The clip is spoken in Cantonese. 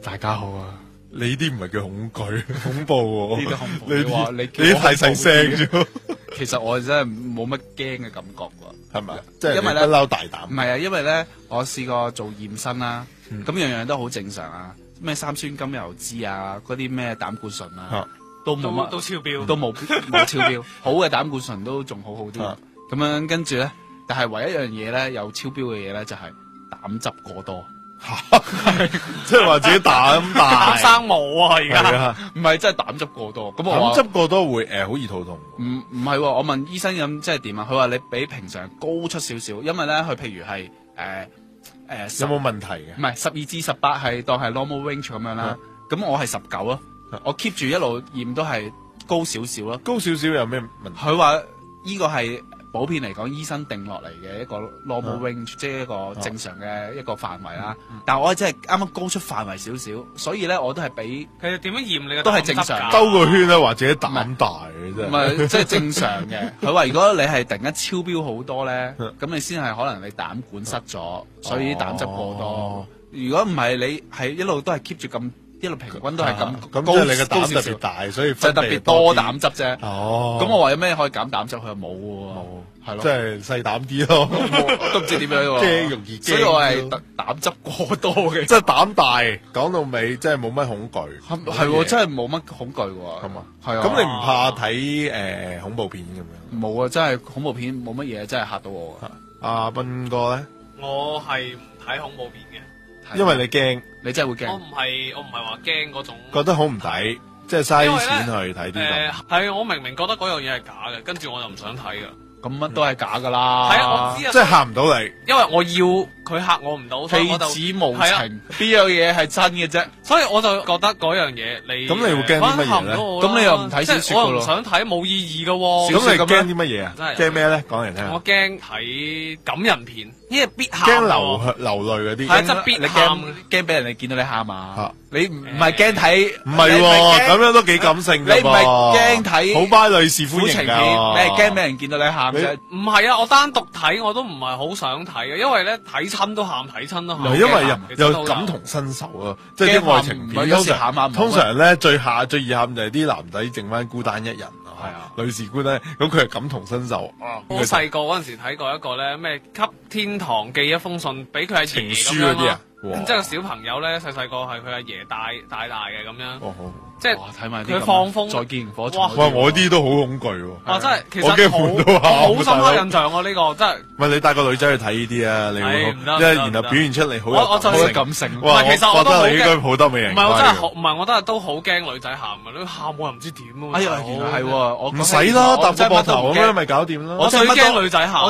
大家好啊！ 你啲唔係叫恐懼，恐怖喎。 呢啲恐怖， 你太細聲咗。 其實我真係冇乜驚嘅感覺喎， 係咪？即係因為咧不嬲大膽。 唔係啊，因為咧我試過做驗身啦，咁樣樣都好正常啊。咩三酸甘油脂啊，嗰啲咩膽固醇啊，都冇乜， 都超標， 都冇超標。好嘅膽固醇都仲好啲。咁樣跟住咧，但係唯一一樣嘢咧有超標嘅嘢咧就係膽汁過多。 即係話自己膽大， 生毛啊！而家唔係真係膽汁過多。咁我膽汁過多會好易肚痛。 唔係，我問醫生咁即係點啊？佢話你比平常高出少少，因為咧佢譬如係有冇問題嘅？ 唔係12至18係當係 normal range 咁樣啦。咁我係19咯，我 keep 住一路驗都係高少少咯。 高少少有咩問題？ 佢話呢個係普遍嚟講，醫生定落嚟嘅一個 normal range，即係一個正常嘅一個範圍啦。但係我真係啱啱高出範圍少少，所以咧我都係比其實點樣驗你嘅都係正常， 兜個圈咧，或者膽大嘅啫。 唔係即係正常嘅。佢話如果你係突然間超標好多咧，咁你先係可能你膽管塞咗，所以啲膽汁過多。如果唔係你係一路都係 keep 住咁。一路平均都係咁高，即係你嘅膽特別大，所以就特別多膽汁啫。 哦， 咁我話有咩可以減膽汁？佢話冇喎，係咯， 即係細膽啲咯。 我都唔知點樣喎， 驚容易驚， 所以我係膽汁過多嘅。 即係膽大，講到尾即係冇乜恐懼。 係喎，真係冇乜恐懼喎。 係嘛？ 係啊。 咁你唔怕睇恐怖片咁樣？ 冇啊，真係恐怖片冇乜嘢，真係嚇到我。 阿斌哥咧， 我係唔睇恐怖片嘅。 因為你驚， 你真係會驚。 我唔係話驚嗰種， 覺得好唔抵，即係嘥錢去睇啲咁。 係我明明覺得嗰樣嘢係假嘅，跟住我就唔想睇噶。 咁乜都係假噶啦。 係啊，我知啊。 即係嚇唔到你， 因為我要佢嚇我唔到，所以我就戲子無情，邊樣嘢係真嘅啫？ 所以我就覺得嗰樣嘢你咁你會驚啲乜嘢咧？ 咁你又唔睇小說我唔想睇，冇意義噶。 咁你驚啲乜嘢啊？驚咩咧？講嚟聽下。 我驚睇感人片，因為必喊。 驚流淚嗰啲。 係真必喊， 驚俾人哋見到你喊啊！你唔係驚睇， 唔係喎，咁樣都幾感性噶噃。 你唔係驚睇好巴女士歡迎噶， 你係驚俾人見到你喊啫。 唔係啊，我單獨睇我都唔係好想睇嘅，因為咧睇親都喊，睇親都喊。 因為又感同身受啊，即係啲愛情片通常咧最易喊就係啲男仔剩翻孤單一人啊，係啊，女士孤單，咁佢係感同身受。 我細個嗰陣時睇過一個咧咩，給天堂寄一封信，俾佢係情書嗰啲啊。 即係個小朋友咧，細細個係佢阿爺帶大嘅咁樣，即係睇埋佢放風再見螢火蟲。 哇！我啲都好恐懼喎。 哇！真係，其實好深刻印象喎呢個真係。 唔係你帶個女仔去睇呢啲啊，你會因為然後表現出嚟好有感性。 哇！其實我覺得你應該抱得美人。 唔係我真係好，唔係我真係都好驚女仔喊嘅，你喊我又唔知點啊。 哎呀，原來係喎， 唔使啦，搭個膊頭咁樣咪搞掂啦。 我最驚女仔喊。